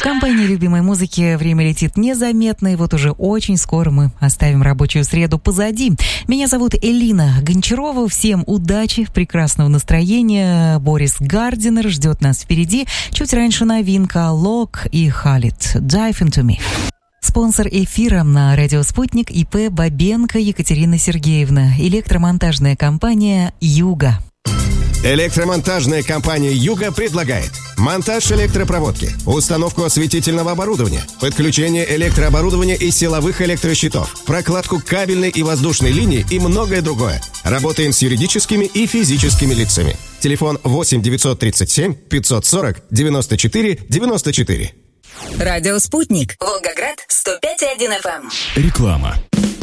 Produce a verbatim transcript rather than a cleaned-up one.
компании любимой музыки время летит незаметно, и вот уже очень скоро мы оставим рабочую среду позади. Меня зовут Элина Гончарова. Всем удачи, прекрасного настроения. Борис Гардинер ждет нас впереди. Чуть раньше новинка Лок и Халид «Dive into me». Спонсор эфира на радио «Спутник» ИП Бабенко Екатерина Сергеевна. Электромонтажная компания «Юга». Электромонтажная компания «Юга» предлагает монтаж электропроводки, установку осветительного оборудования, подключение электрооборудования и силовых электрощитов, прокладку кабельной и воздушной линии и многое другое. Работаем с юридическими и физическими лицами. Телефон восемь девятьсот тридцать семь пятьсот сорок девяносто четыре девяносто четыре. Радио «Спутник». Волгоград сто пять и один эф эм. Реклама.